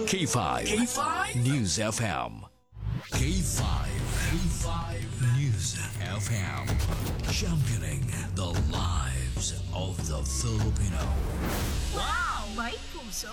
K5. K5 News FM. K5. K5 News FM. Championing the lives of the Filipino. Wow! May puso!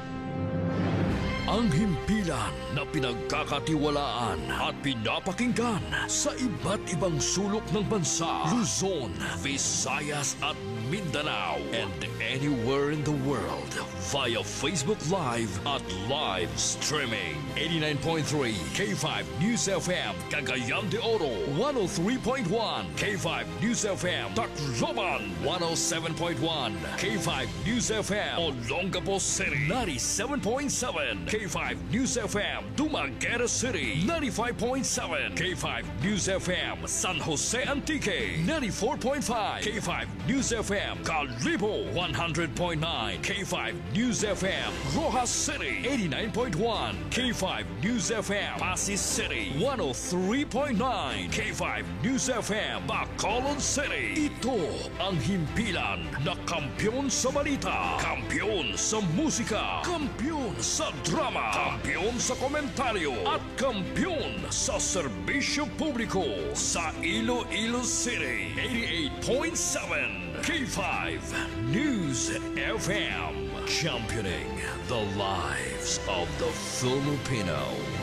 Ang himpilan na pinagkakatiwalaan at pinapakinggan sa iba't ibang sulok ng bansa, Luzon, Visayas at Mindanao, and anywhere in the world via Facebook Live at live streaming. 89.3 K5 News FM, Cagayan de Oro, 103.1 K5 News FM, Tacloban, 107.1 K5 News FM, Olongapo City, 97.7 K5 News FM, Dumaguete City, 95.7 K5 News FM, San Jose Antique, 94.5 K5 News FM, Calibo, 100.9 K5 News FM, Rojas City, 89.1 K5 News FM, Pasig City, 103.9 K5 News FM, Bacolod City. Ito ang himpilan na kampyon sa balita, kampyon sa musika, kampyon sa drama, kampyon sa komentaryo at kampyon sa serbisyo publiko sa Iloilo City. 88.7 K5 News FM, championing the lives of the Filipino.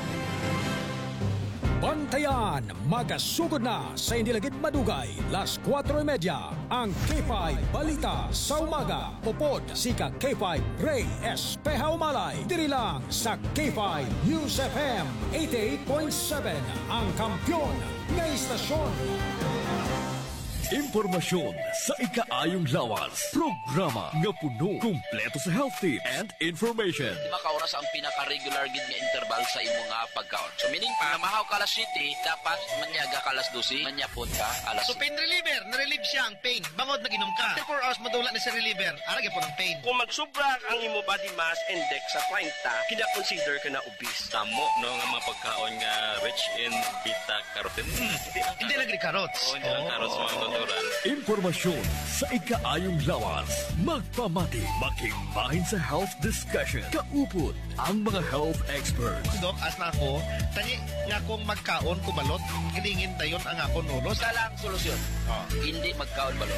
Bantayan, magasugod na sa Indilagid Madugay, las 4:30, ang K5 Balita sa Umaga. Popod si ka K5 Ray Espeja Umalay. Diri lang sa K5 News FM 88.7, ang kampyon ng istasyon. Impormasyon sa ikaayong lawas. Programa nga puno, kumpleto sa health tips and information. 5 oras ang pinaka-regular gid nga interval sa imo nga pagkaon. So meaning pa, mahaw ka alas 7, dapat manyaga ka alas 12, manyapon ka alas 7. So pain reliever, na-relieve siya ang pain. Bangod nag-inom ka. After 4 hours madula na sa reliever, aragay po ng pain. Kung magsubra ang imo body mass index sa 30, kina-consider ka na obese. Tamo, no, nga mga pagkaon nga rich in beta-carotene. Hindi lagi carrots. Oo, hindi lang carrots, mga natural. Impormasyon sa ikaayong lawas. Magpamati, makimbahin sa health discussion. Kaupot ang mga health experts. Dok, as na ako, tani nga kung magkaon kubalot, kilingin dayon ang akong ulos. Isa lang solusyon. Hindi magkaon balot.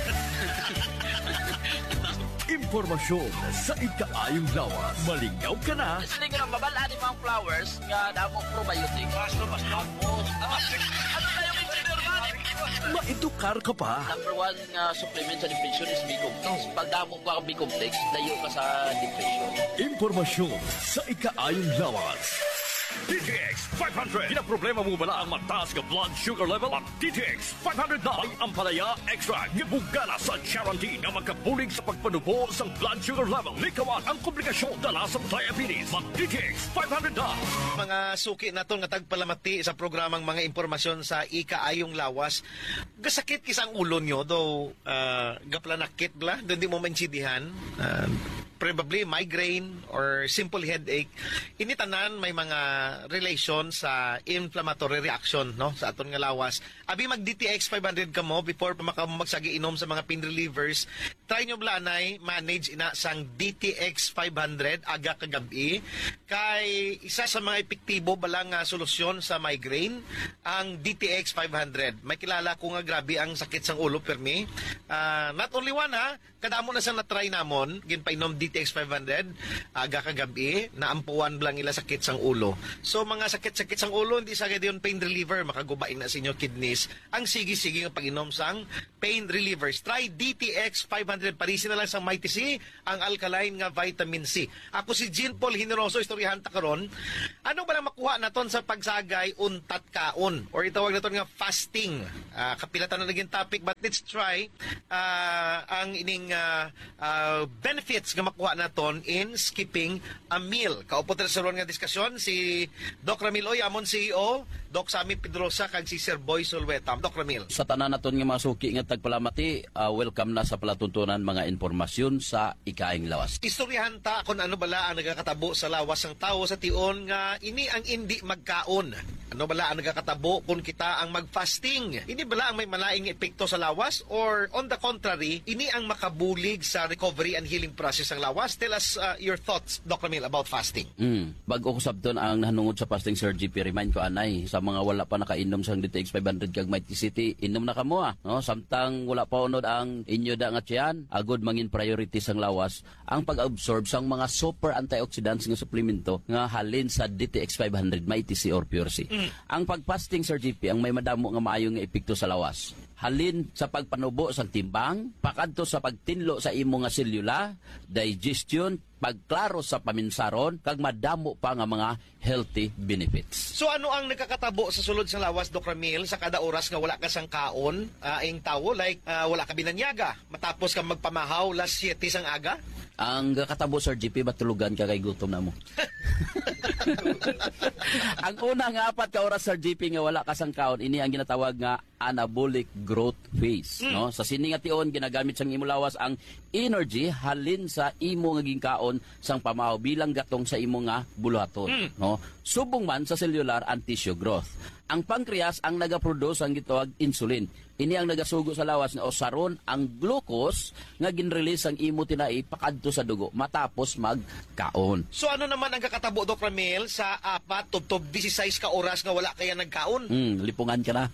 Impormasyon sa ikaayong lawas. Malingaw ka na. Sige nga babalaan ni mga flowers nga damo probiotic. Basta mo. Ano na yung consider man? Maedukar ka pa. Number 1 nga supplement sa depression is B-complex. Pag damo ka ang B-complex, dayo ka sa depression. Impormasyon sa ikaayong lawas. DTX 500. Kinaproblema mo ba ang mataas ka blood sugar level? Ang DTX 500 na ay ampalaya extra. Gibugala sa guarantee na magkabulig sa pagpanubo sa blood sugar level. Likawan ang komplikasyon dala sa diabetes. Mag DTX 500 na. Mga suki naton nga tagpalamati sa programang mga impormasyon sa ikaayong lawas. Gasakit kisang ulo nyo, though gaplanakit bla, doon di mo maintindihan. Probably migraine or simple headache. Initanan may mga relation sa inflammatory reaction no sa aton nga lawas. Abi mag DTX 500 ka mo before pa magsagi inom sa mga pain relievers. Try nyo blanay manage ina sang DTX 500 aga kagabi kay isa sa mga epektibo balang nga solusyon sa migraine ang DTX 500. May kilala ko nga grabe ang sakit sang ulo permi. Not only one ha, kadamo na sa na-try namon ginpainom DTX 500 aga kagabi naampuan lang ila sakit sang ulo. So mga sakit-sakit sang ulo hindi sa gayud pain reliever makagubain na sa inyo kidneys ang sige-sige nga pag-inom sang pain relievers. Try DTX 500 parisin na lang sang Mighty C ang alkaline nga vitamin C. Ako si Jean Paul Generoso istoryahan ta karon. Ano ba lang makuha naton sa pagsagay untat kaon or itawag naton nga fasting. Kapilatan na naging topic but let's try ang ining benefits nga makuha naton in skipping a meal. Kaupot sa ron nga diskusyon si Doc Ramil Oy, amon CEO, Doc Sammy Pedrosa kag si Sir Boy Solweta. Doc Ramil. Sa tanan naton nga mga suki nga tagpalamati, welcome na sa palatuntunan mga impormasyon sa ikaayong lawas. Istoryahan ta kung ano bala ang nagakatabo sa lawas ng tao sa tion nga ini ang hindi magkaon. Ano bala ang nagakatabo kung kita ang mag-fasting? Ini bala ang may malaing epekto sa lawas or on the contrary, ini ang makabulig sa recovery and healing process ng lawas? Tell us your thoughts, Dr. Mil, about fasting. Bago ko sabton ang nahanungod sa fasting, Sir GP, remind ko anay sa mga wala pa nakainom sa DTX 500 kag Mighty City, inom na kamo no? Samtang wala pa unod ang inyo da nga tiyan, agod mangin priority sang lawas ang pag-absorb sang mga super antioxidants nga suplemento nga halin sa DTX 500 Mighty C or Pure C. Ang pag-fasting, Sir GP, ang may madamo nga maayong nga epekto sa lawas. Halin sa pagpanubo sa timbang, pakadto sa pagtinlo sa imo nga selula, digestion, pagklaro sa paminsaron, kag madamo pa nga mga healthy benefits. So ano ang nakakatabo sa sulod sa lawas, Dr. Mil, sa kada oras nga wala ka sang kaon, ing tawo, like wala ka binanyaga, matapos ka magpamahaw, las 7 sang aga? Ang katabo, Sir GP, batulugan ka kay gutom na mo. Ang unang 4 ka oras, Sir GP, nga wala ka sang kaon, ini ang ginatawag nga anabolic growth phase. No? Sa sini nga tion, ginagamit sang imo lawas ang energy halin sa imo nga ginkaon sang pamahaw bilang gatong sa imo nga buluhaton. No? Subong man sa cellular and tissue growth. Ang pancreas ang nagaproduce ang gitawag insulin. Ini ang nagasugo sa lawas nga usaron ang glucose nga ginrelease ang imo tinai pakadto sa dugo matapos magkaon. So ano naman ang kakatabo, Dr. Mil, sa 4 tubtob 16 ka oras nga wala kaya nagkaon? Lipungan ka na.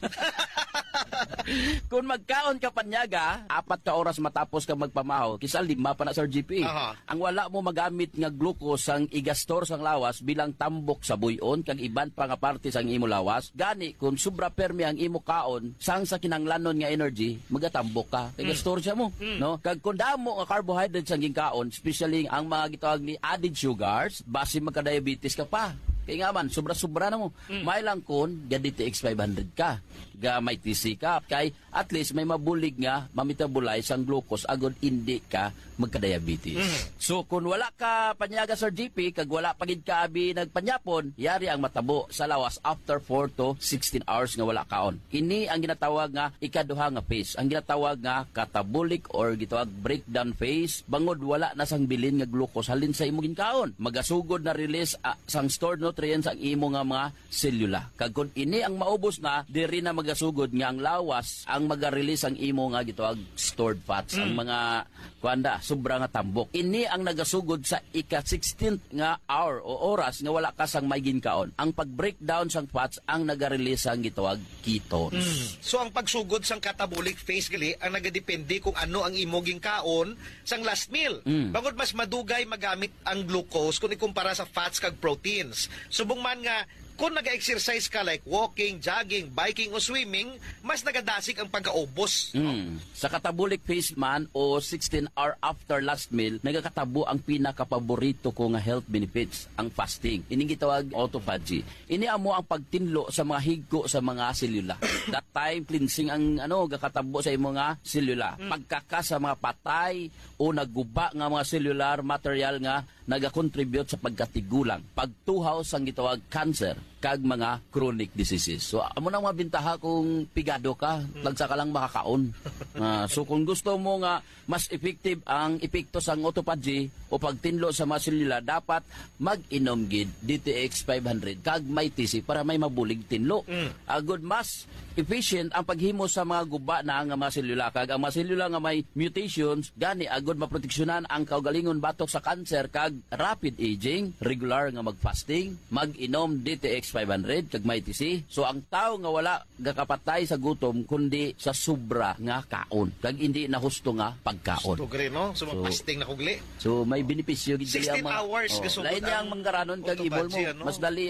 Kung magkaon ka panyaga, 4 ka oras matapos ka magpamahaw, kisa 5 pa na, Sir GP. Ang wala mo magamit nga glucose ang igastor sang lawas bilang tambok sa buyon kag iban pa nga parte sang imo lawas, gani kung sobra permi ang imo kaon sang sa kinanglanon nga energy, magatambok ka. Kaya store siya mo, no? Kag kung damo nga carbohydrates ang ginkaon, especially ang mga gitawag ni added sugars, base magka-diabetes ka pa. Kaya nga man, sobra-sobra na mo. May lang kun, DTX 500 ka. Ga may TC ka. Kay at least may mabulig nga, mamitabolize ang glucose agad hindi ka magka-diabetes. So kung wala ka panyaga, Sir GP, kag wala pagid ka abi nagpanyapon, yari ang matabo sa lawas after 4 to 16 hours nga wala kaon. Ini ang ginatawag nga ikaduha nga phase. Ang ginatawag nga catabolic or gitawag breakdown phase. Bangod wala na sang bilin nga glucose halin sa imo ginkaon. Magasugod na release sang stored nutrients ang imo nga mga selula. Kag kun ini ang maubos na, diri na magasugod nga ang lawas ang maga-release ang imo nga gitawag stored fats, ang mga kuanda sobra nga tambok. Ini ang nagasugod sa ika-16th nga hour o oras nga wala ka sang may ginkaon. Ang pag-breakdown sang fats ang naga-release ang gitawag ketones. So ang pagsugod sang catabolic phase gali ang nagadepende kung ano ang imo ginkaon sang last meal. Bangod mas madugay magamit ang glucose kung ikumpara sa fats kag proteins. Subong man nga kung nag-exercise ka like walking, jogging, biking o swimming, mas nagadasik ang pagkaubos. Sa catabolic phase man o 16 hour after last meal, nagakatabo ang pinakapaborito ko nga health benefits, ang fasting. Ini gitawag autophagy. Ini amo ang pagtinlo sa mga higko sa mga selula. That time cleansing ang gakatabo sa imo nga selula. Pagkaka sa mga patay o nagguba nga mga cellular material nga nagakontribute sa pagkatigulang, pagtuhaw sang gitawag cancer kag mga chronic diseases. So amo nang mabintaha kung pigado ka, lagsa ka lang makakaon. So kung gusto mo nga mas effective ang epekto sang autophagy o pagtinlo sa mga selula, dapat mag-inom gid DTX 500 kag may TC para may mabulig tinlo. Agud mas efficient ang paghimo sa mga guba na nga mga selula, kag ang mga selula nga may mutations gani agud maproteksyonan ang kaugalingon batok sa cancer kag rapid aging. Regular nga mag-fasting, mag-inom DTX 500 kag may TC. So ang tao nga wala gakapatay sa gutom kundi sa sobra nga kaon kag hindi na husto nga pagkaon. Tugre, no? So mag-fasting na kugli. So may benepisyo gid 16 hours gasugod lain niya ang manggarannon kag ibol mo. autophagy, ano? Mas dali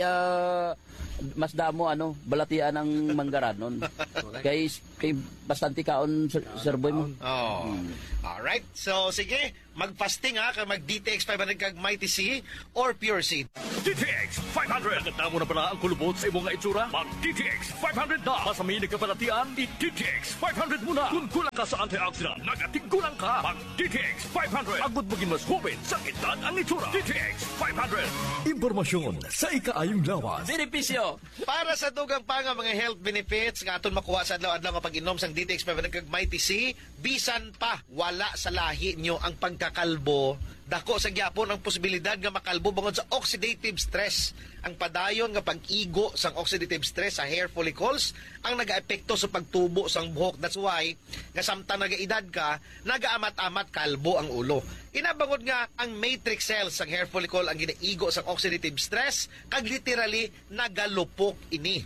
mas damo balatian ang manggaranon. kay bastante kaon Sir Boy mo. Alright. So sige, mag-fasting kag mag-DTX 500 kag Mighty C or Pure C. DTX 500. Nagkatamo na pala ang kulubot sa imong nga itsura? Mag-DTX 500 na. Masami nagkabalatian, i-DTX 500 muna. Kung kulang ka sa antioxidant, nagatigulang ka. Mag-DTX 500. Agad maging mas hubin sa edad ang itsura. DTX 500. Impormasyon sa ikaayong lawas. Benepisyo. Para sa dugang pa nga mga health benefits nga aton makuha sa adlaw-adlaw nga pag-inom sang DTX 500 kag Mighty C, bisan pa wala sa lahi nyo ang pagkakalbo, Dako sa gyapon ang posibilidad nga makalbo bangod sa oxidative stress. Ang padayon nga pag-igo sang oxidative stress sa hair follicles ang nagaepekto sa pagtubo sang buhok. That's why nga samtang nagaedad ka, nagaamat-amat kalbo ang ulo. Inabangod nga ang matrix cells sang hair follicle ang ginaigo sang oxidative stress kag literally nagalupok ini.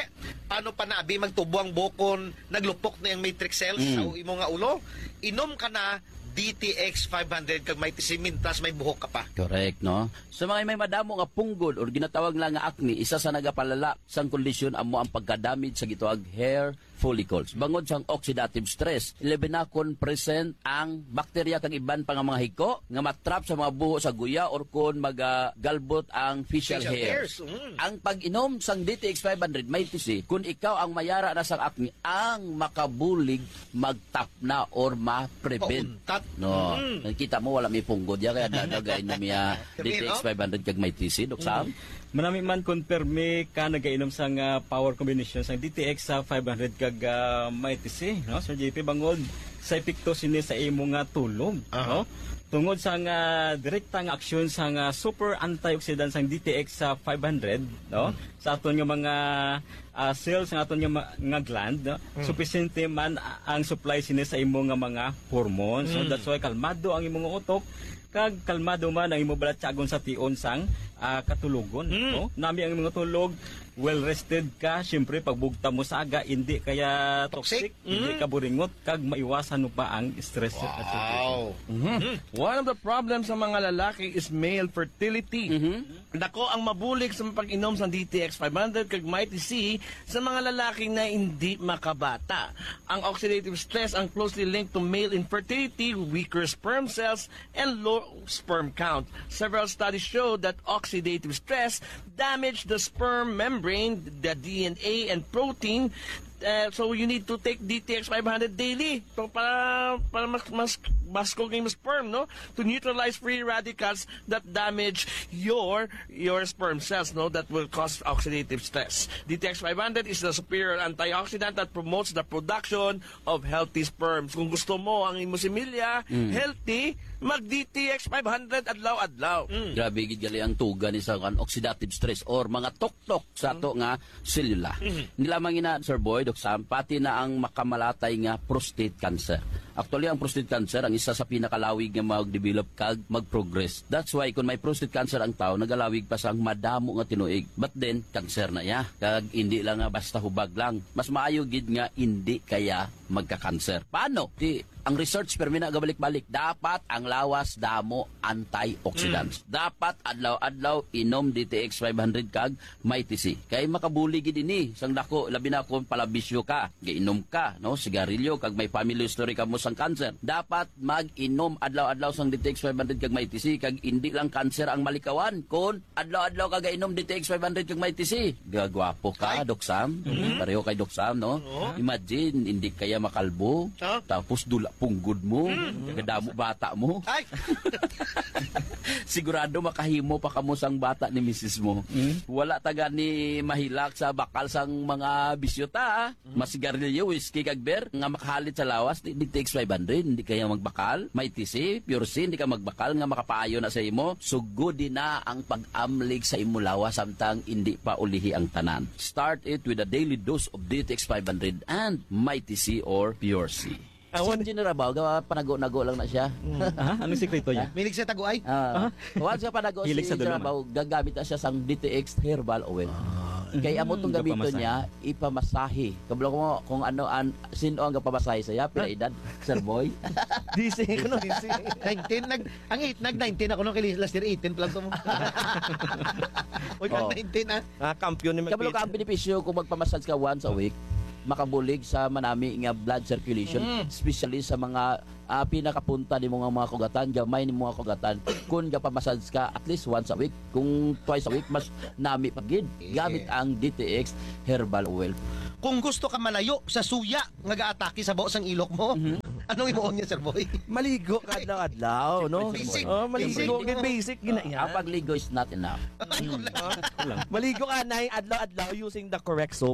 Paano pa naabi magtubo ang bukon, naglupok na yung matrix cells sa imo nga ulo? Inom ka na DTX 500 kag may tisimintas may buhok ka pa. Correct, no? Sa mga may madamo nga punggod or ginatawag lang nga acne, isa sa nagapalala sang kondisyon amo ang pagka-damage sa gituag hair follicles. Bangod sang oxidative stress, ilabi na kon present ang bakterya kag iban pa nga mga hiko nga matrap sa mga buho sa guya or kon magagalbot ang facial hairs. Ang pag-inom sang DTX 500 may tisi kung ikaw ang mayara na sang acne ang makabulig magtap na or ma-prevent. No, nakita mo wala may punggod ya kaya dadagay na miya DTX 500 kag may tisi, Dok Sam. Manami man konperme ka nagainom sang power combination sang DTX sa 500 kag may TC, no? Sir JP bangod sa epekto sini sa imo nga tulog, no? Tungod sa direkta nga aksyon sa super antioxidant sang DTX sa 500, no? Sa aton nga mga cells sa aton nga gland, no? Sufficiente man ang supply sini sa imo nga mga hormones. So that's why kalmado ang imong utok kag kalmado man ang imo balat tiagon sa tion sang katulogon, no? Nami ang mga tulog, well rested ka, syempre pagbugta mo sa aga hindi kaya toxic, hindi ka buringot kag maiwasan mo pa ang stress. Wow. One of the problems sa mga lalaki is male fertility. Dako ang mabulig sa pag-inom sa DTX 500 kag Mighty C sa mga lalaki na hindi makabata. Ang oxidative stress ang closely linked to male infertility, weaker sperm cells, and low sperm count. Several studies show that oxidative stress damage the sperm membrane, the DNA, and protein. So you need to take DTX 500 daily so para mas cooking sperm, no, to neutralize free radicals that damage your sperm cells, no, that will cause oxidative stress. DTX 500 is the superior antioxidant that promotes the production of healthy sperms. Kung gusto mo ang imo similya healthy, mag DTX 500 adlaw-adlaw. Grabe gid gali ang tuga ni sa oxidative stress or mga tuktok sa ato nga selula. Hindi lamang ina Sir Boy, Dok Sam, pati na ang makamalatay nga prostate cancer. Actually, ang prostate cancer ang isa sa pinakalawig nga mag-develop kag mag-progress. That's why kung may prostate cancer ang tao, nagalawig pa sang madamo nga tinuig. But then, cancer na ya. Kag hindi lang nga basta hubag lang. Mas maayo gid nga hindi kaya magka-cancer. Paano? Ang research permi na gabalik-balik, dapat ang lawas damo antioxidants. Dapat adlaw-adlaw inom DTX 500 kag may TC. Kay makabuli gid ini sang dako labi na kung palabisyo ka, giinom ka, no, sigarilyo kag may family history ka mo sang cancer. Dapat mag-inom adlaw-adlaw sang DTX 500 kag may TC kag hindi lang cancer ang malikawan kun adlaw-adlaw ka gainom DTX 500 kag may TC. Gagwapo ka, Dok Sam. Pareho kay Dok Sam, no? Imagine hindi kaya makalbo, tapos dula punggod mo, kadamo bata mo. Ay! Sigurado makahimo pa kamo sang bata ni misis mo. Wala taga ni mahilak sa bakal sang mga bisyota, masigarilyo, whiskey kag beer, nga makahalit sa lawas, DTX 500, hindi kaya magbakal. May TC, pure C, hindi ka magbakal, nga makapaayo na sa imo. Sugod din na ang pag-amlig sa imo lawas samtang hindi pa ulihi ang tanan. Start it with a daily dose of DTX 500 and Mighty C or Pure C. Si General Bao, panago-nago lang na siya. Anong sekreto niya? Milig sa taguay? Once ka panago si General Bao, gagamit na siya sang DTX herbal oil. Kaya amo itong gamito niya, ipamasahe. Kabalo ko kung ano, sino ang kapamasahe sa iya, pila edad, Sir Boy? DC ko no. 19, nag-19 ako nung last year, 18 lang ito mo. O yung 19 Kampiyon ni Kabalo ka ang benepisyo kung magpamassage ka once a week, makabulig sa manami nga blood circulation, especially sa mga pinakapunta ni mga kugatan, gamay ni mga kugatan. Kung gapamassage ka at least once a week, kung twice a week, mas nami pagid. Gamit ang DTX herbal oil. Kung gusto ka malayo sa suya nga gaatake sa buos ang ilok mo, Anong imuon niya, Sir Boy? Maligo ka adlaw-adlaw, no? Basic. Maligo, basic ginaya. Ang pagligo is not enough. Maligo ka na adlaw-adlaw using the correct soap.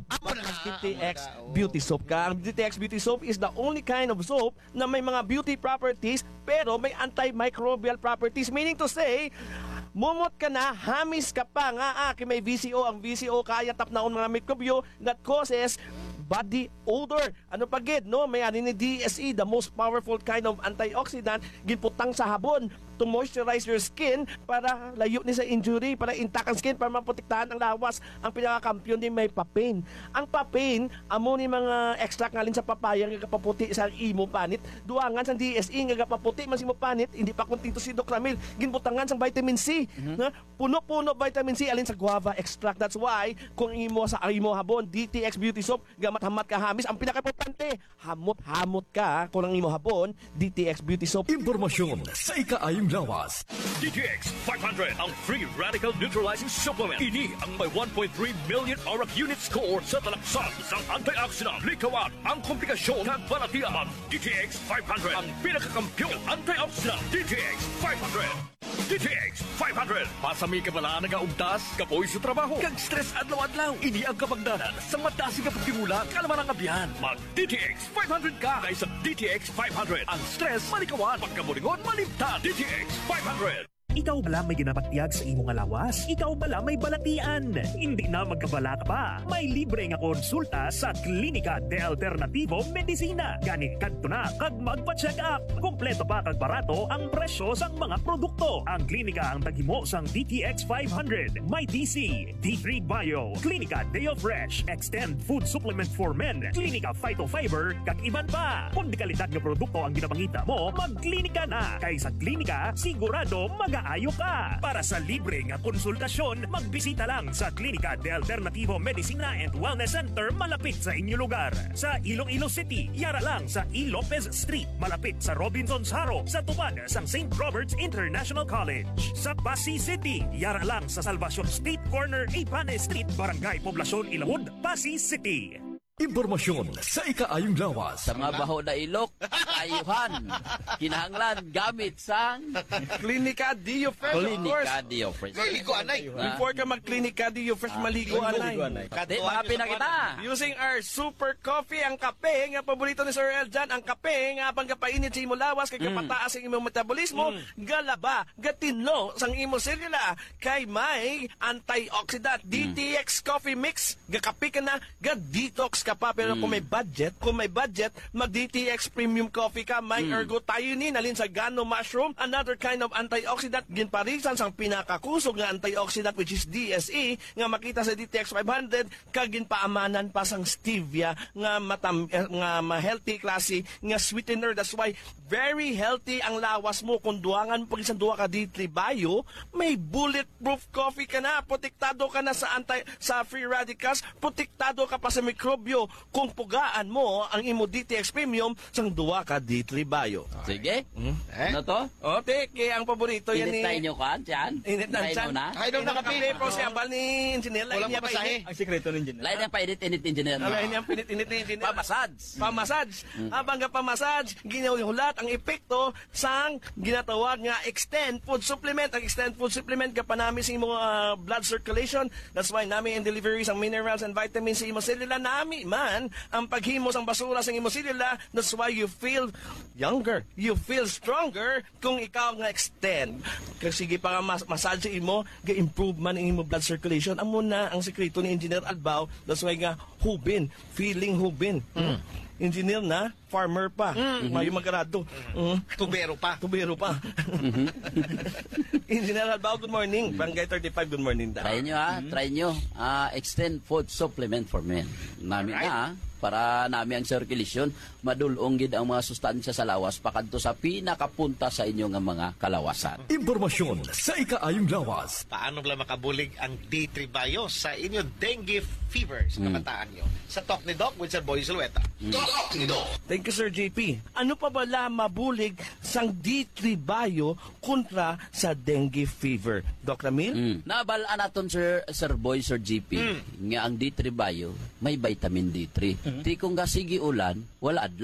DTX Beauty Soap ka. Ang DTX Beauty Soap is the only kind of soap na may mga beauty properties pero may antimicrobial properties. Meaning to say, mumot ka na, hamis ka pa nga may VCO. Ang VCO kaya tapnaon mga mikrobyo that causes body odor. Ano pa gid, no? May ani ni DSE, the most powerful kind of antioxidant, ginputang sa habon to moisturize your skin para layo ni sa injury, para intact ang skin, para maprotektahan ang lawas. Ang pinakakampiyon din may papain. Ang papain, amo ni mga extract ngalin sa papaya nga kapaputi sa imo panit. Duangan sa DSE nga kapaputi man si mo panit, hindi pa kuntinto si Doc Ramil, ginbutangan sang vitamin C. Na puno-puno vitamin C alin sa guava extract. That's why kung imo sa imo habon, DTX Beauty Soap, gamat-hamat ka hamis, ang pinaka-importante, hamot-hamot ka kung ang imo habon, DTX Beauty Soap. Impormasyon sa ikaayong lawas. DTX 500 ang free radical neutralizing supplement. Ini ang may 1.3 million auric unit score sa talaksan sang antioxidant. Likawan ang komplikasyon ng balatian. Ang DTX 500 ang pinakakampiyon antioxidant. DTX 500. DTX 500. Pasami ka bala nagaugtas, kapoy sa trabaho, kag stress adlaw-adlaw. Ini ang kapagdanan sa matasig ka pagtimula, kalaman ang abiyan. Mag DTX 500 ka kaysa DTX 500. Ang stress malikawan, pagkamulingon malimtan. DTX 500. Ikaw bala may ginapatiyag sa imong lawas? Ikaw bala may balatian? Hindi na magkabala ka pa. May libre nga konsulta sa Klinika de Alternativo Medicina. Ganit kadto na kag magpa-check up. Kompleto pa kag barato ang presyo sang mga produkto. Ang klinika ang taghimo sang DTX 500, may DC, D3 Bio, Klinika Deo Fresh, Extend Food Supplement for Men, Klinika Phytofiber, kag iban pa. Kung di kalidad nga produkto ang ginapangita mo, magklinika na. Kay sa klinika, sigurado mag-aayo ka. Para sa libre nga konsultasyon, magbisita lang sa Klinika de Alternativo Medicina and Wellness Center malapit sa inyo lugar. Sa Iloilo City, yara lang sa E. Lopez Street, malapit sa Robinson's Haro, sa tupad sang St. Robert's International College. Sa Pasig City, yara lang sa Salvacion Street Corner, Ipane Street, Barangay Poblacion, Ilawod, Pasig City. Impormasyon sa ikaayong lawas. Sa mga baho na ilok, ayuhan, kinahanglan gamit sang Klinika Dio Fresh, of course. Klinika Dio Fresh. Maligo, anay. Before ka mag-Klinika Dio Fresh, maligo anay. Di, maapin na kita. Using our super coffee, ang kape, nga paborito ni Sir El Jan, ang kape, nga pang kapainit sa imong lawas, kay kapataas ang imong metabolismo, galaba, gatinlo, sang imong selula, kay may antioxidant, DTX Coffee Mix, gakape ka na, ga-detox ka pa, pero kung may budget, mag-DTX Premium Coffee ka, may ergothionein, alin sa gano mushroom, another kind of antioxidant, ginparisan sang pinakakusog nga antioxidant, which is DSE, nga makita sa DTX 500, kagin paamanan pa sang stevia, nga ma-healthy klase, nga sweetener. That's why, very healthy ang lawas mo. Kung duwangan pag isang duwa ka D3 Bio, may bulletproof coffee ka na, protektado ka na sa free radicals, protektado ka pa sa mikrobyo. Kung pugaan mo ang imo DTX Premium, sang duwa ka D3 Bio. Sige. Ano to? O, teke, ang paborito yan Init ni... na inyo ka, Jan? Init na, Jan. Ay, daw nakape. Pero si Ambal ni Engineer, lain Walang niya pa papasahe. init. Ang sikreto ng engineer. Lain ang painit-init engineer. Lain niya pinit-init ni Engineer. Pamassage. Pamassage. Abang nga pamassage, ginahulat ang epekto sang ginatawag nga Extend Food Supplement. Ang Extend Food Supplement kapanami sa imong blood circulation. That's why nami and delivery sang minerals and vitamins sa imong selula. Nami man ang paghimo sang basura sa imong selula. That's why you feel younger. You feel stronger kung ikaw nga extend. Kasi sige pa nga massage imo, ga-improve man ang imong blood circulation. Amo na ang sekreto ni Engineer Albao. That's why nga hubin, feeling hubin. Engineer na, farmer pa. Mayo magkarado. Tubero pa. Tubero pa. Engineer Albao, good morning. Barangay 35, good morning. Try nyo try nyo. Extend Food Supplement for Men. Namin para nami ang circulation, madulong gid ang mga sustansya sa lawas pakadto sa pinakapunta sa inyo nga mga kalawasan. Impormasyon sa ikaayong lawas. Paano bala makabulig ang D3 Bio sa inyo dengue fever sa kabataan nyo? Sa Talk ni Doc with Sir Boy Zulueta. Talk ni Doc. Thank you, Sir JP. Ano pa bala mabulig sang D3 Bio kontra sa dengue fever? Doc Ramil? Nabalaan naton Sir Boy, Sir JP, nga ang D3 Bio may vitamin D3. Di kung gasigi ulan, wala adlaw.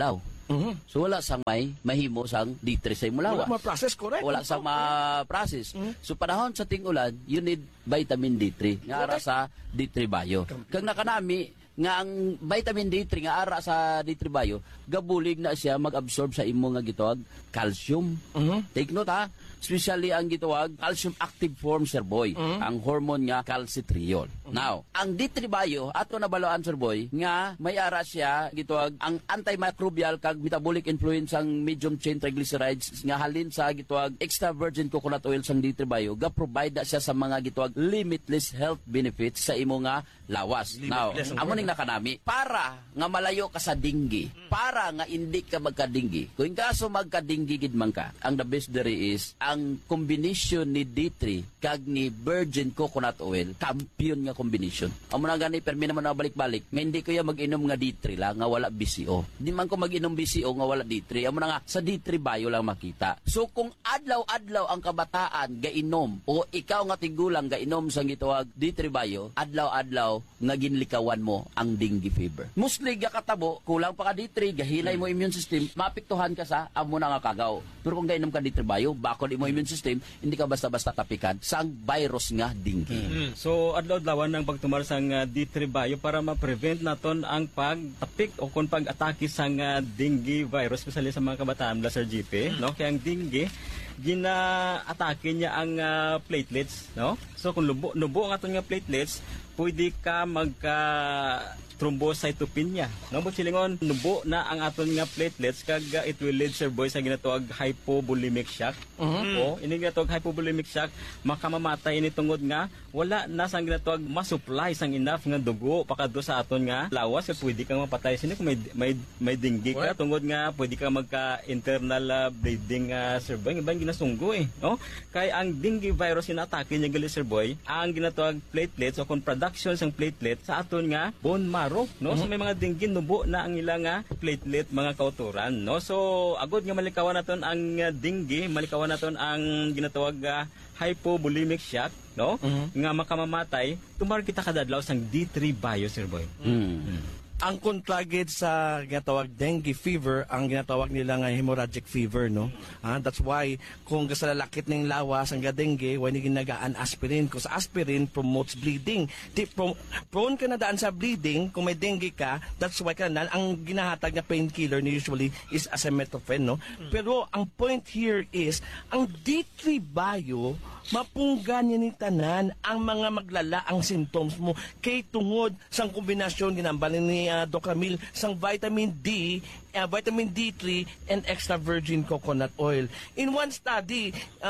So wala sang mahimo sang D3 sa imong lawas. Wala ma-process, correct. Wala sang ma-process. So panahon sa ting-ulan, you need vitamin D3 nga ara sa D3 Bio. Kag nakanami nga ang vitamin D3 nga ara sa D3 Bio, gabulig na siya mag-absorb sa imo nga gitawag calcium. Take note ha, especially ang gitawag calcium active form, sir boy, ang hormone nga calcitriol. Now, ang D3 Bio ato nabaloan, sir boy, nga may ara siya gitawag ang antimicrobial kag metabolic influence ang medium chain triglycerides nga halin sa gitawag extra virgin coconut oil sang D3 Bio, ga provide na siya sa mga gitawag limitless health benefits sa imo nga lawas. Now, amo ning nakanami para nga malayo ka sa dinggi, para nga hindi ka magkadinggi. Kung kaso magkadinggi gid man ka, ang the best there is ang combination ni D3 kag ni virgin coconut oil, champion nga combination. Amo na gani permi naman na balik-balik, nga hindi ko ya mag-inom nga D3 lang nga wala BCO. Di man ko mag-inom BCO nga wala D3. Amo na nga sa D3 Bio lang makita. So kung adlaw-adlaw ang kabataan gainom o ikaw nga tigulang gainom sang gitawag D3 Bio, adlaw-adlaw nga ginlikawan mo ang dengue fever. Mostly gakatabo, kulang pa ka D3, gahinay mo immune system, mapiktuhan ka sa amo na nga kagaw. Pero kung gainom ka D3 Bio, bakod mo immune system, hindi ka basta-basta tapikan sang virus nga dengue. So adlaw-adlawan ng pagtumar sang D3 Bio para ma-prevent naton ang pagtapik o kung pag-atake sang dengue virus, especially sa mga kabataan mula sa GP, no? Kaya ang dengue gina-atake niya ang platelets, no? So kung nubo ang aton nga platelets, pwede ka magka thrombocytopenia. No, silingon nubo na ang aton nga platelets kag it will lead, sir boy, sa ginatawag hypovolemic shock. O ini ginatawag hypovolemic shock, makamamatay ini tungod nga wala na sang ginatawag ma-supply sang enough nga dugo pakadto sa aton nga lawas, kaya pwede kang mapatay sini kung may dengue ka tungod nga pwede ka magka internal bleeding, sir boy, ibang ginasunggo no? Kay ang dengue virus inatake niya gali, sir boy, ang ginatawag platelets o kung production sang platelet sa aton nga bone marrow, no? So may mga dengue nubo na ang ilang platelet mga kauturan, no? So agod nga malikawan naton ang dengue, malikawan naton ang ginatawag hypovolemic shock, no? Nga makamamatay, tumar kita kadadlaw sang D3 Bio, sir boy. Ang kontragid sa ginatawag dengue fever, ang ginatawag nila nga hemorrhagic fever, no? That's why kung sa lalakit ng lawas ang dengue, why ni ginagaan aspirin, because aspirin promotes bleeding. Prone ka na daan sa bleeding kung may dengue ka, that's why ang ginahatag na painkiller ni usually is acetaminophen, no? Pero ang point here is ang D3 Bio mapunggan niya ni tanan ang mga maglala ang symptoms mo kay tungod sang kombinasyon ginambalin ni Doc Ramil sang vitamin D, vitamin D3 and extra virgin coconut oil. In one study,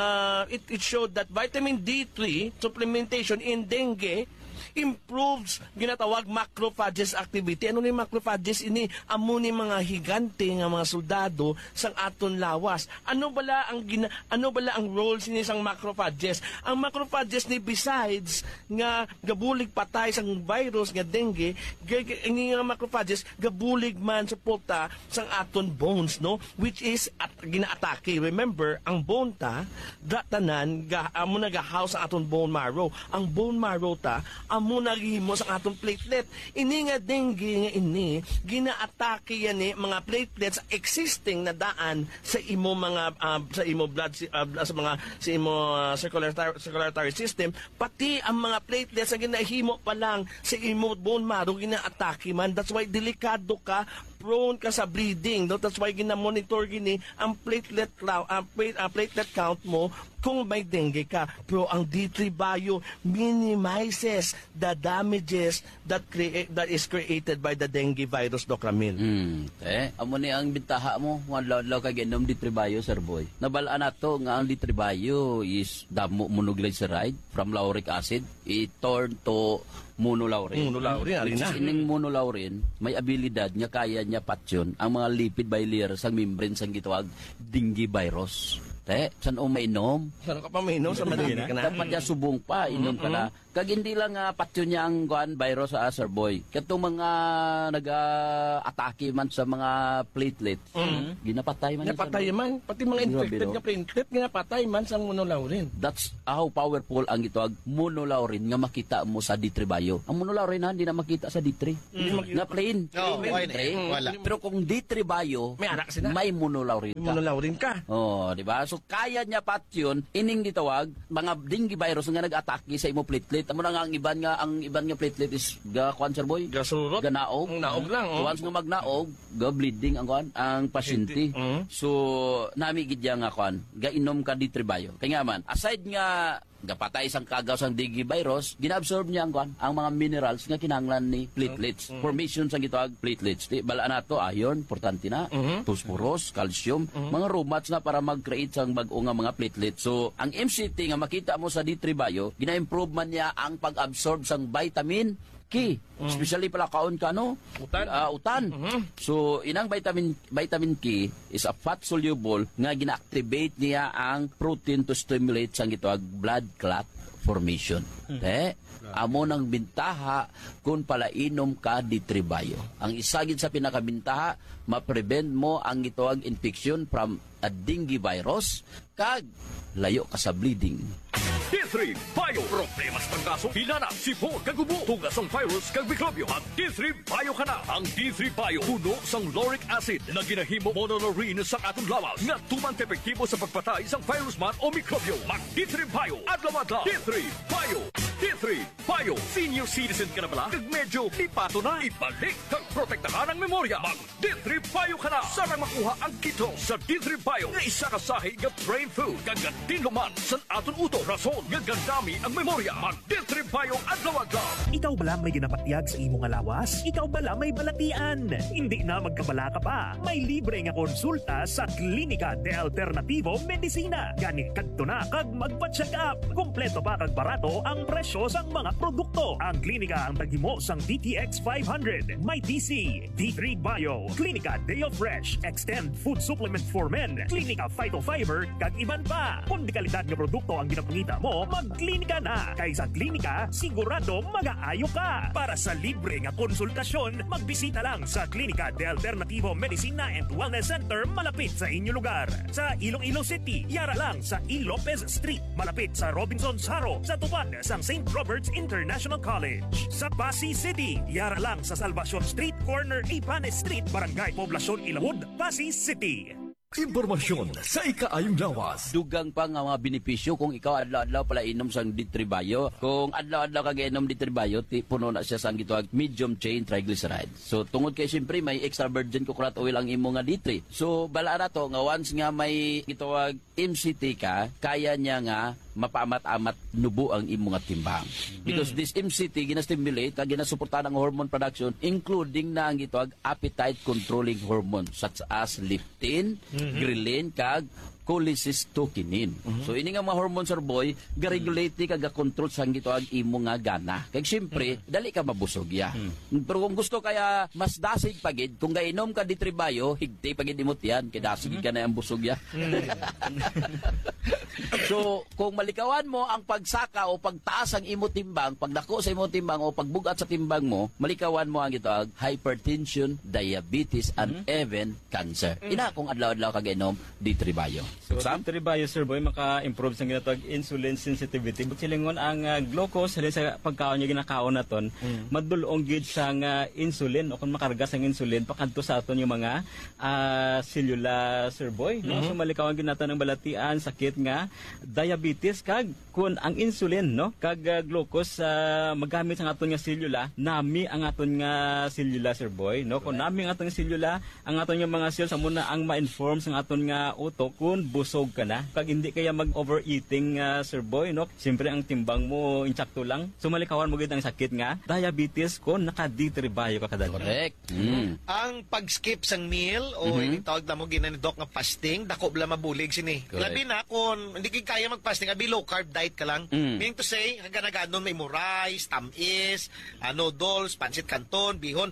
it showed that vitamin D3 supplementation in dengue improves ginatawag macrophages activity. Ano ni macrophages? Ini amo ni mga higante nga mga soldado sang aton lawas. Ano bala ang role sini sang macrophages? Ang macrophages ni besides nga gabulig patay sang virus nga dengue, ini nga macrophages gabulig man suporta sang aton bones, no? Which is ginaatake. Remember, ang bone ta tanan amo nagahouse ang aton bone marrow. Ang bone marrow ta amo naghimo sa atong platelet. Ini nga dengue nga ini ginaatake yan mga platelets existing na daan sa imo mga sa imo blood sa mga sa imo circulatory system, pati ang mga platelets na ginahimo pa lang sa imo bone marrow ginaatake man. That's why delikado ka, prone ka sa bleeding, no? That's why gina-monitor gini ang platelet count mo kung may dengue ka. Pero ang D3 Bio minimizes the damages that is created by the dengue virus, Doc Ramil. Amo ni ang bintaha mo, law kay ginom D3 Bio, sir boy. Nabalaan nato nga ang D3 Bio is damo monoglyceride from lauric acid, it turn to monolaurin. Which is ining monolaurin, may abilidad niya, kaya niya patyon ang mga lipid bilayer sa membrane sang gitawag dengue virus. Saan o mainom? Saan ka pa mainom? Sa madali ka na? Dapat niya subong pa, inom ka na Kag hindi lang patyo niya ang kuan virus sa Sir Boy. Katong mga nag-atake man sa mga platelets, ginapatay man. Napatay man. Pati mga infected nga platelet, ginapatay man sa monolaurin. That's how powerful ang ito monolaurin nga makita mo sa D3 Bio. Ang monolaurin hindi na makita sa D3. Na plain. Wala. Pero kung D3 Bio, may monolaurin ka. Monolaurin ka. Oh, di ba? So kaya niya patyon ining gitawag mga dengue virus nga nag-atake sa imo platelet. Amo na nga ang iban nga platelet is cancer boy. Gasurot. Ganaog. Naog lang. So, once nga magnaog, bleeding ang pasyente. So nami gid nga gainom ka D3 Bio. Kaya nga man, aside nga gapatay isang kagaw sang dengue virus, ginaabsorb niya ang mga minerals nga kinahanglan ni platelets. Formation sang gitawag platelets. Di bala nato iron, importante na, phosphorus, calcium, mga romats na para mag-create sang bag-o nga mga platelets. So, ang MCT nga makita mo sa D3 Bio, gina-improve man niya ang pag-absorb sang vitamin K. Especially pala kaon ka, no? Utan. So, inang vitamin K is a fat soluble nga gina-activate niya ang protein to stimulate sang gitawag blood clot formation. Amo nang bintaha kung palainom ka D3 Bio. Ang isagid sa pinakabintaha, ma-prevent mo ang gitawag infection from a dengue virus kag layo ka sa bleeding. D3 Bio. Problemas ng kaso, hinana, sipon, kagubo, tugas ang virus, kag mikrobyo. Mag D3 Bio ka na. Ang D3 Bio, puno sang lauric acid na ginahimo monolaurin sa atong lawas nga tuman epektibo sa pagpatay sang virus man o mikrobyo. Mag D3 Bio. Adlaw-adlaw. D3 Bio. D3 Bio. Senior citizen ka na bala? Kag medyo lipato na. Ibalik kag protektahan ang memorya. Mag D3 Bio ka na. Sana makuha ang kito sa D3 Bio nga isa ka sahi nga brain food. Kagatin luman sa aton uto. Rason nga gandami ang memorya. Mag D3 Bio adlaw-adlaw. Ikaw bala may ginapatyag sa imong alawas? Ikaw bala may balatian? Hindi na magkabala ka pa. May libre nga konsulta sa Klinika de Alternativo Medicina. Gani kadto na kag magpa-check up. Kompleto pa kag barato ang presyo sang mga produkto. Ang klinika ang tagimo sang DTX 500, may TC, D3 Bio, Klinika Deo Fresh, Extend Food Supplement for Men, Klinika Phytofiber, kag iban pa. Kung di kalidad nga produkto ang ginapangita mo, magklinika na. Kaysa klinika, sigurado mag-aayo ka. Para sa libre nga konsultasyon, magbisita lang sa Klinika de Alternativo Medicina and Wellness Center malapit sa inyong lugar. Sa Iloilo City, yara lang sa E. Lopez Street, malapit sa Robinson's Haro, sa tupad sang St. Robert's International College. Sa Pasig City, yara lang sa Salvacion Street, corner Ipanes Street, Barangay Poblacion Ilahud, Pasig City. Impormasyon sa ikaayong lawas. Dugang pa nga mga benepisyo kung ikaw adlaw-adlaw pala inom sang D3 Bio. Kung adlaw-adlaw ka inom D3 Bio, puno na siya sang gitawag medium chain triglycerides. So tungod kay siyempre may extra virgin coconut oil ang imo nga D3. So bala na to nga once nga may gitawag MCT ka, kaya niya nga mapaamat-amat nubo ang imo nga timbang. Because this MCT gina-stimulate kag ginasuportahan ang hormone production including na ang gitawag appetite controlling hormone such as leptin, ghrelin kag cholecystokinin. So ini nga mga hormones Sir Boy, ga-regulate ni kag ga-control sang gitawag imo nga gana. Kay syempre dali ka mabusog ya. Pero kung gusto kaya mas dasig pagid, kung gainom ka D3 Bio, higti pagid imot yan, kay dasig ka na ang busog ya. So kung malikawan mo ang pagsaka o pagtaas ang imo timbang, pagdako sa imo timbang o pagbugat sa timbang mo, malikawan mo ang gitawag hypertension, diabetes and even cancer. Ina kung adlaw-adlaw ka gainom D3 Bio. So, D3 Bio, Sir Boy, maka-improve sa ginatawag insulin sensitivity. Butsilingon ang glucose, halin sa pagkaon niya ginakaon naton, madulong gid sa insulin, o kung makarga sa insulin, pakadto sa aton yung mga cellula, Sir Boy. No? So, malikawan gid naton ang balatian, sakit nga, diabetes, kag kung ang insulin, no? Kag glucose, magamit sa aton nga cellula, nami ang aton nga cellula, Sir Boy. No? Kung nami ang aton nga cellula, ang aton nga mga cells, muna ang ma-inform sa aton nga utok, kung busog ka na. Pag hindi kaya mag-overeating, Sir Boy, no? Siyempre, ang timbang mo, insakto lang. So, malikawan mo gid ang sakit nga. Diabetes ko, naka-D3 Bio ka kadali. Correct. Ang pag-skip sang meal o tawag na mo ginanidok nga fasting, dako bala mabulig sini. Labi na kung hindi ka kaya mag-fasting, abi low carb diet ka lang. Meaning to say, hanggang may mo rice, tamis, noodles, pancit canton, bihon.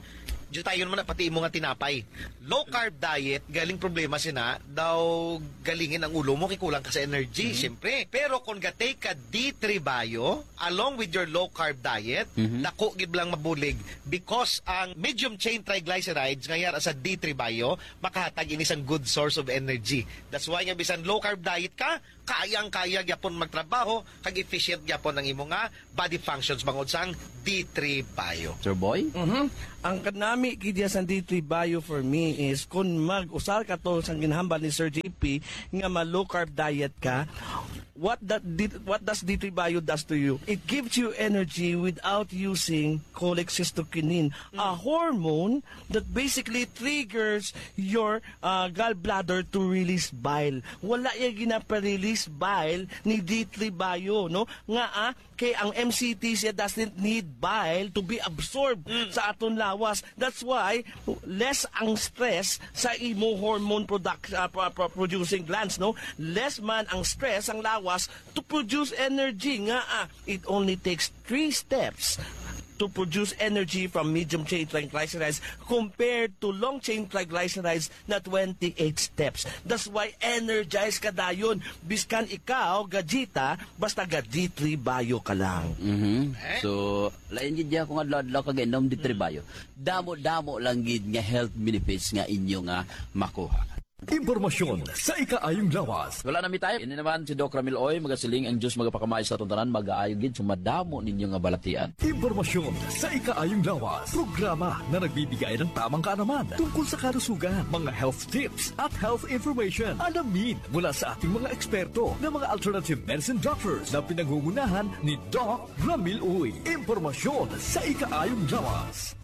Diyo tayo naman na pati imo nga tinapay. Low carb diet, galing problema sina, daw galingin ang ulo mo, kikulang ka sa energy, siyempre. Pero kung gatay ka D3 Bio, along with your low carb diet, dako gid lang mabulig because ang medium chain triglycerides ngayon sa D3 Bio, makahatag ini isang good source of energy. That's why nga bisan low carb diet ka, kayang-kaya gyapon magtrabaho, kag efficient gyapon ang imo nga body functions bangod sang D3 Bio. Sir Boy? Ang kanami kidya sa D3 Bio for me is kung mag-usal ka to sa ginhambal ni Sir JP nga ma-low carb diet ka, what does D3 Bio does to you? It gives you energy without using cholecystokinin, a hormone that basically triggers your gallbladder to release bile. Wala yung ginaparelease bile ni D3 Bio, no? Nga kay ang MCT siya doesn't need bile to be absorbed sa aton lawas. That's why less ang stress sa imo hormone producing glands, no? Less man ang stress ang lawas to produce energy. Nga it only takes 3 steps to produce energy from medium chain triglycerides compared to long chain triglycerides na 28 steps. That's why energized ka dayon. Biskan ikaw, gajita, basta D3 Bio ka lang. So, lain gid ya kung adlaw-adlaw ka ginom D3 Bio. Damo-damo lang gid nga health benefits nga inyo nga makuha. Impormasyon sa ikaayong lawas. Wala na mi tayo. Ini naman si Doc Ramil Oy, magasiling ang Diyos magapakamay sa tuntanan, mag-aayo gid sumadamo ninyo nga balatian. Impormasyon sa ikaayong lawas. Programa na nagbibigay ng tamang kaalaman tungkol sa kalusugan, mga health tips at health information. Alamin mula sa ating mga eksperto na mga alternative medicine doctors na pinangungunahan ni Doc Ramil Oy. Impormasyon sa ikaayong lawas.